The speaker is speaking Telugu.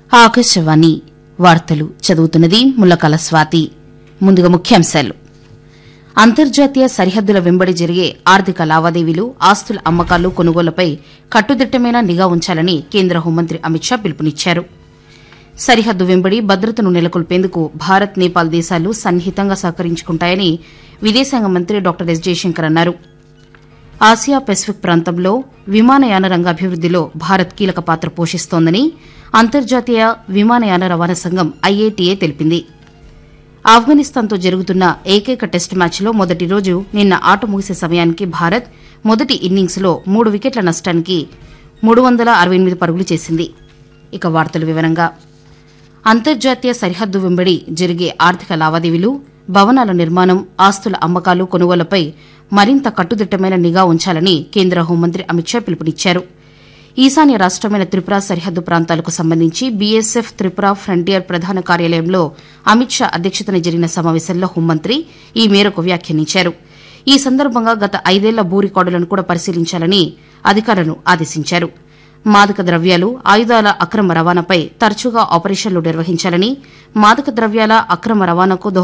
ఆకాశవాణి వార్తలు చదువుతున్నది ముల్లకాల స్వాతి. ముందుగా ముఖ్యాంశాలు. అంతర్జాతీయ సరిహద్దుల వెంబడి జరిగే ఆర్థిక లావాదేవీలు, ఆస్తుల అమ్మకాలు, కొనుగోళ్లపై కట్టుదిట్టమైన నిఘా ఉంచాలని కేంద్ర హోంమంత్రి అమిత్ షా పిలుపునిచ్చారు. సరిహద్దు వెంబడి భద్రతను నెలకొల్పేందుకు భారత్, నేపాల్ దేశాలు సన్నిహితంగా సహకరించుకుంటాయని విదేశాంగ మంత్రి డాక్టర్ ఎస్ జయశంకర్ అన్నారు. ఆసియా పెసిఫిక్ ప్రాంతంలో విమానయాన రంగ అభివృద్దిలో భారత్ కీలక పాత్ర పోషిస్తోందని అంతర్జాతీయ విమానయాన రవాణా సంఘం ఐఏటీఏ తెలిపింది. ఆఫ్ఘనిస్తాన్తో జరుగుతున్న ఏకైక టెస్టు మ్యాచ్లో మొదటి రోజు నిన్న ఆట ముగిసే సమయానికి భారత్ మొదటి ఇన్నింగ్స్లో 3 వికెట్ల నష్టానికి 368 పరుగులు చేసింది. ఇక వార్తల వివరంగా. అంతర్జాతీయ సరిహద్దు వెంబడి జరిగే ఆర్థిక లావాదేవీలు, భవనాల నిర్మాణం, ఆస్తుల అమ్మకాలు, కొనుగోళ్లపై మరింత కట్టుదిట్టమైన నిఘా ఉంచాలని కేంద్ర హోంమంత్రి అమిత్ షా పిలుపునిచ్చారు. ఈశాన్య రాష్టమైన త్రిపుర సరిహద్దు ప్రాంతాలకు సంబంధించి బీఎస్ఎఫ్ త్రిపుర ఫ్రంటియర్ ప్రధాన కార్యాలయంలో అమిత్ షా అధ్యక్షతన జరిగిన సమావేశంలో హోంమంత్రి ఈ మేరకు వ్యాఖ్యానించారు. ఈ సందర్భంగా గత 5 ఏళ్ల భూ రికార్డులను కూడా పరిశీలించాలని అధికారులను ఆదేశించారు. మాదక ద్రవ్యాలు, ఆయుధాల అక్రమ రవాణాపై తరచుగా ఆపరేషన్లు నిర్వహించాలని, మాదక ద్రవ్యాల అక్రమ రవాణాకు